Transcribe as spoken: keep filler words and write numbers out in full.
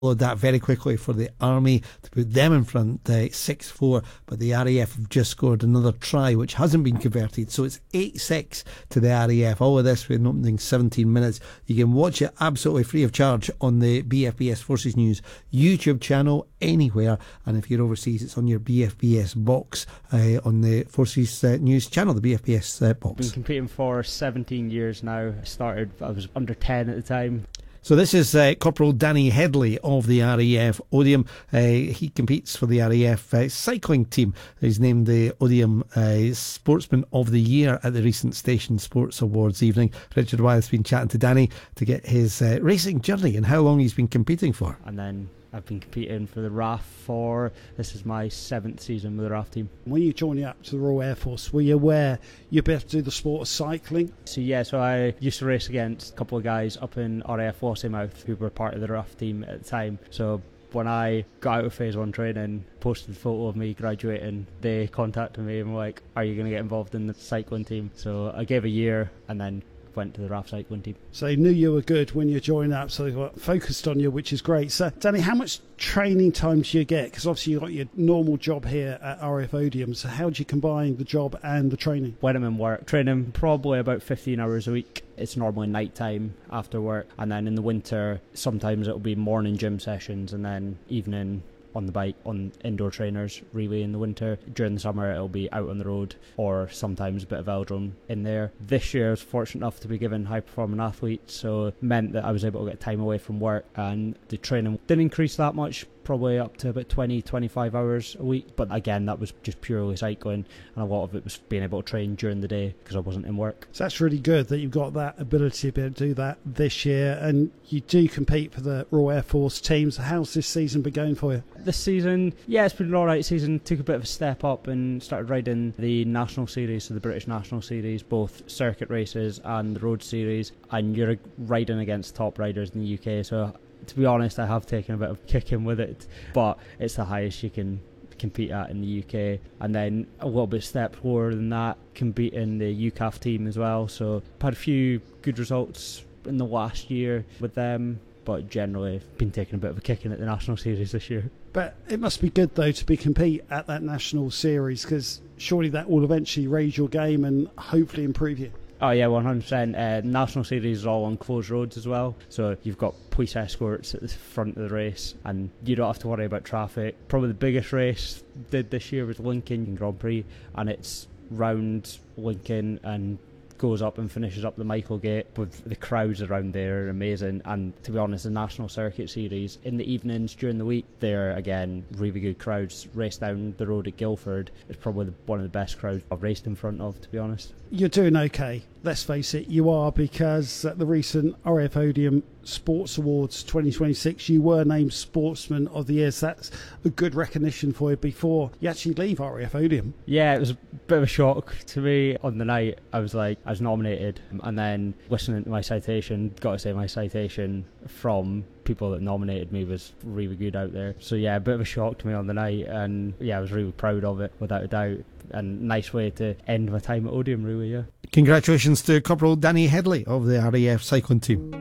Followed that very quickly for the Army to put them in front, uh, six four, but the R A F have just scored another try which hasn't been converted, so it's eight six to the R A F. All of this within opening seventeen minutes. You can watch it absolutely free of charge on the B F B S Forces News YouTube channel anywhere, and if you're overseas it's on your B F B S box uh, on the Forces uh, News channel, the B F B S uh, box. Been competing for seventeen years now. I started, I was under ten at the time. So this is uh, Corporal Danny Headley of the R A F Odium. Uh, he competes for the R A F uh, cycling team. He's named the Odium uh, Sportsman of the Year at the recent Station Sports Awards evening. Richard Wyeth's been chatting to Danny to get his uh, racing journey and how long he's been competing for. And then I've been competing for the R A F for, this is my seventh season with the R A F team. When you joined up to the Royal Air Force, were you aware you'd be able to do the sport of cycling? So yeah, so I used to race against a couple of guys up in R A F Lossiemouth who were part of the R A F team at the time. So when I got out of phase one training, posted a photo of me graduating, they contacted me and were like, are you going to get involved in the cycling team? So I gave a year and then went to the R A F cycling team. So they knew you were good when you joined up, so they got focused on you, which is great. So Danny, how much training time do you get? Because obviously you've got your normal job here at R A F Odium, so how do you combine the job and the training? When I'm in work, training probably about fifteen hours a week. It's normally night time after work, and then in the winter sometimes it'll be morning gym sessions and then evening on the bike on indoor trainers relay in the winter. During the summer it'll be out on the road or sometimes a bit of velodrome in there. This year I was fortunate enough to be given high performing athlete, so it meant that I was able to get time away from work, and the training didn't increase that much, probably up to about twenty, twenty-five hours a week, but again that was just purely cycling, and a lot of it was being able to train during the day because I wasn't in work. So that's really good that you've got that ability to be able to do that this year, and you do compete for the Royal Air Force teams. How's this season been going for you? This season, yeah, it's been an alright season. Took a bit of a step up and started riding the National Series, so the British National Series, both circuit races and the road series, and you're riding against top riders in the U K, so to be honest I have taken a bit of kicking with it, but it's the highest you can compete at in the U K. And then a little bit step lower than that, compete in the U C A F team as well, so I've had a few good results in the last year with them, but generally I've been taking a bit of a kicking at the National Series this year. But it must be good though to be compete at that National Series, because surely that will eventually raise your game and hopefully improve you. Oh yeah, one hundred percent. Uh, National Series is all on closed roads as well, so you've got police escorts at the front of the race and you don't have to worry about traffic. Probably the biggest race did this year was Lincoln Grand Prix, and it's round Lincoln and goes up and finishes up the Michaelgate, with the crowds around there are amazing. And to be honest, the National Circuit Series in the evenings during the week, they're again really good crowds. Race down the road at Guildford is probably the, one of the best crowds I've raced in front of, to be honest. You're doing okay, let's face it, you are, because at the recent R A F Odium Sports Awards twenty twenty-six you were named Sportsman of the Year, so that's a good recognition for you before you actually leave R A F Odium. Yeah, it was a bit of a shock to me on the night. I was like, I was nominated, and then listening to my citation, got to say my citation from people that nominated me was really good out there. So yeah, a bit of a shock to me on the night, and yeah, I was really proud of it without a doubt, and nice way to end my time at Odium really, yeah. Congratulations to Corporal Danny Headley of the R A F cycling team.